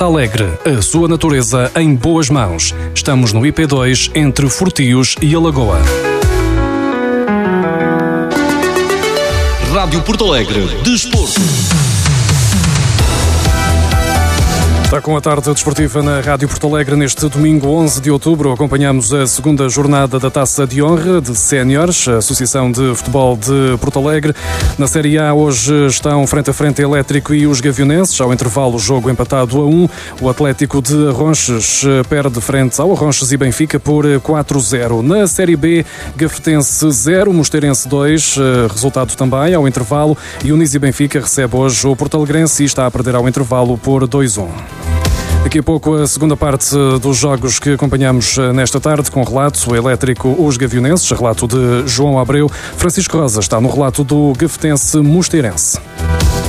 Alegre, a sua natureza em boas mãos. Estamos no IP2, entre Fortios e Alagoa. Rádio Porto Alegre, Desporto. Está com a tarde desportiva na Rádio Porto Alegre. Neste domingo 11 de outubro acompanhamos a segunda jornada da Taça de Honra de Séniores, a Associação de Futebol de Porto Alegre. Na Série A hoje estão frente a frente Elétrico e os Gavionenses. Ao intervalo, o jogo empatado a 1. O Atlético de Arronches perde frente ao Arronches e Benfica por 4-0. Na Série B, Gafretense 0, Mosteirense 2. Resultado também ao intervalo. E o Nisi Benfica recebe hoje o Porto Alegrense e está a perder ao intervalo por 2-1. Daqui a pouco a segunda parte dos jogos que acompanhamos nesta tarde, com relato Elétrico os Gavionenses, relato de João Abreu. Francisco Rosa está no relato do Gafetense Mosteirense.